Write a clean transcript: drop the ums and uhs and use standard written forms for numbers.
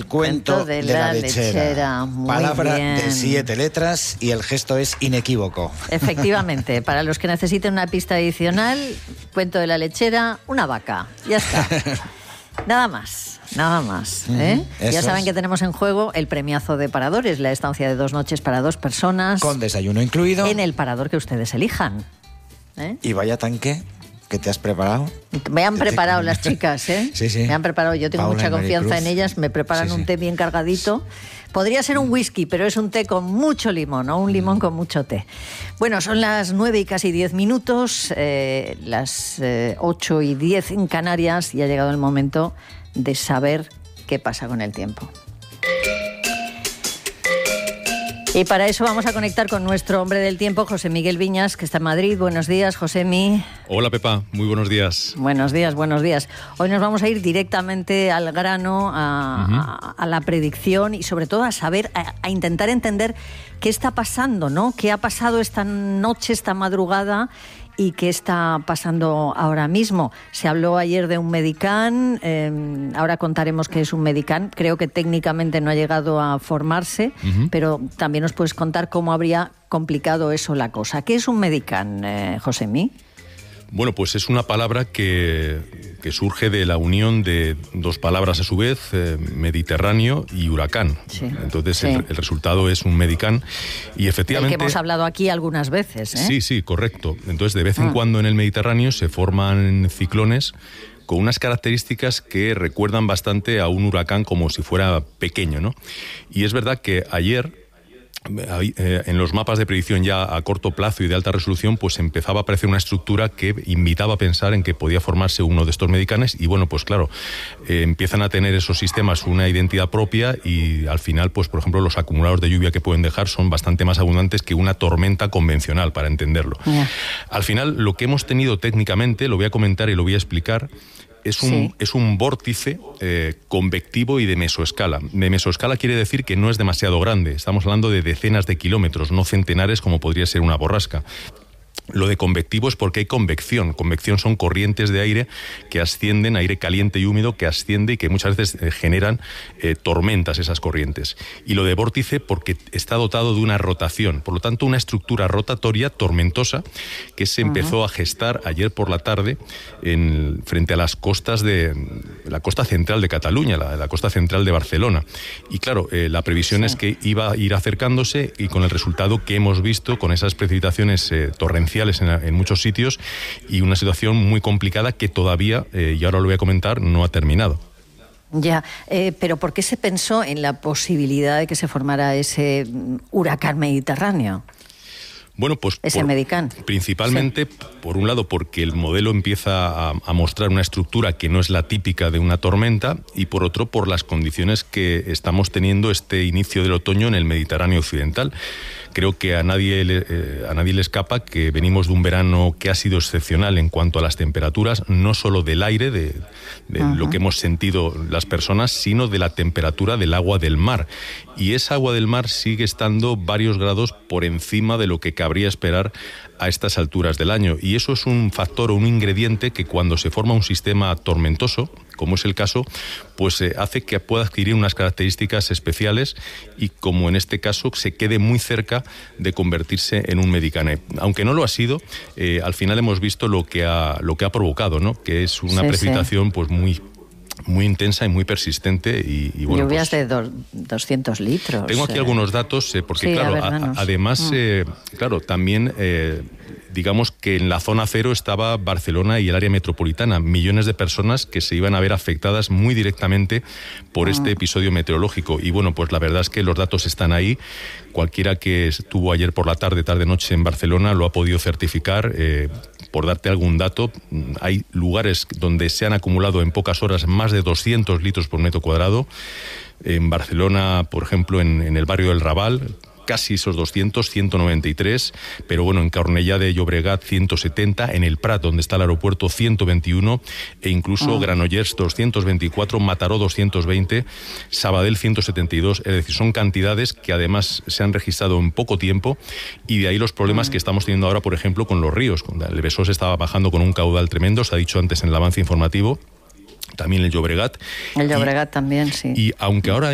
Cuento de la lechera. Muy Palabra bien. de 7 letras y el gesto es inequívoco. Efectivamente, para los que necesiten una pista adicional, cuento de la lechera, una vaca. Ya está. Nada más, nada más. Ya saben que tenemos en juego el premiazo de Paradores, la estancia de 2 noches para 2 personas. Con desayuno incluido. En el parador que ustedes elijan. Y vaya tanque que te has preparado. Me han preparado las chicas, ¿eh? Sí, sí. Me han preparado. Yo tengo Paula mucha y confianza Maricruz. en ellas. Me preparan un té bien cargadito. Podría ser un whisky, pero es un té con mucho limón, o un limón con mucho té. Bueno, son las 9 y casi 10 minutos, las 8 y 10 en Canarias, y ha llegado el momento de saber qué pasa con el tiempo. Y para eso vamos a conectar con nuestro hombre del tiempo, José Miguel Viñas, que está en Madrid. Buenos días, Josemi. Hola, Pepa. Muy buenos días. Buenos días, buenos días. Hoy nos vamos a ir directamente al grano, a la predicción y sobre todo a saber, a intentar entender qué está pasando, ¿no? ¿Qué ha pasado esta noche, esta madrugada? ¿Y qué está pasando ahora mismo? Se habló ayer de un Medicán, ahora contaremos qué es un Medicán. Creo que técnicamente no ha llegado a formarse, pero también nos puedes contar cómo habría complicado eso la cosa. ¿Qué es un Medicán, Josemi? Bueno, pues es una palabra que surge de la unión de 2 palabras a su vez, Mediterráneo y huracán. Sí. Entonces Sí. el resultado es un Medicán y efectivamente... El que hemos hablado aquí algunas veces, ¿eh? Sí, correcto. Entonces de vez en cuando en el Mediterráneo se forman ciclones con unas características que recuerdan bastante a un huracán como si fuera pequeño, ¿no? Y es verdad que ayer... en los mapas de predicción ya a corto plazo y de alta resolución, pues empezaba a aparecer una estructura que invitaba a pensar en que podía formarse uno de estos medicanes y bueno, pues claro, empiezan a tener esos sistemas una identidad propia y al final, pues por ejemplo, los acumulados de lluvia que pueden dejar son bastante más abundantes que una tormenta convencional, para entenderlo. Yeah. Al final, lo que hemos tenido técnicamente, lo voy a comentar y lo voy a explicar, es un vórtice convectivo y de mesoescala. De mesoescala quiere decir que no es demasiado grande. Estamos hablando de decenas de kilómetros, no centenares como podría ser una borrasca. Lo de convectivo es porque hay convección. Convección son corrientes de aire que ascienden, aire caliente y húmedo que asciende y que muchas veces generan tormentas esas corrientes. Y lo de vórtice porque está dotado de una rotación, por lo tanto una estructura rotatoria tormentosa que se empezó a gestar ayer por la tarde frente a las costas de la costa central de Cataluña, la costa central de Barcelona. Y claro, la previsión es que iba a ir acercándose y con el resultado que hemos visto, con esas precipitaciones torrenciales en muchos sitios y una situación muy complicada que todavía, y ahora lo voy a comentar, no ha terminado. Ya, pero ¿por qué se pensó en la posibilidad de que se formara ese huracán mediterráneo? Bueno, pues ese Medicán. Principalmente, por un lado, porque el modelo empieza a mostrar una estructura que no es la típica de una tormenta y por otro, por las condiciones que estamos teniendo este inicio del otoño en el Mediterráneo occidental. Creo que a nadie le escapa que venimos de un verano que ha sido excepcional en cuanto a las temperaturas, no solo del aire, de lo que hemos sentido las personas, sino de la temperatura del agua del mar. Y esa agua del mar sigue estando varios grados por encima de lo que cabría esperar a estas alturas del año. Y eso es un factor o un ingrediente que cuando se forma un sistema tormentoso, como es el caso, pues hace que pueda adquirir unas características especiales y, como en este caso, se quede muy cerca de convertirse en un Medicán. Aunque no lo ha sido, al final hemos visto lo que ha provocado, ¿no? Que es una precipitación pues muy intensa y muy persistente y bueno, lluvias pues, de 200 litros. Tengo aquí algunos datos porque claro, además claro, también digamos que en la zona cero estaba Barcelona y el área metropolitana, millones de personas que se iban a ver afectadas muy directamente por este episodio meteorológico. Y bueno, pues la verdad es que los datos están ahí. Cualquiera que estuvo ayer por la tarde-noche en Barcelona lo ha podido certificar. Por darte algún dato, hay lugares donde se han acumulado en pocas horas más de 200 litros por metro cuadrado. En Barcelona, por ejemplo, en el barrio del Raval, casi esos 200, 193, pero bueno, en Cornellà de Llobregat 170, en el Prat, donde está el aeropuerto, 121, e incluso Granollers 224, Mataró 220, Sabadell 172, es decir, son cantidades que además se han registrado en poco tiempo y de ahí los problemas que estamos teniendo ahora, por ejemplo, con los ríos. El Besós estaba bajando con un caudal tremendo, se ha dicho antes en el avance informativo, también el Llobregat. El Llobregat también, sí. Y aunque ahora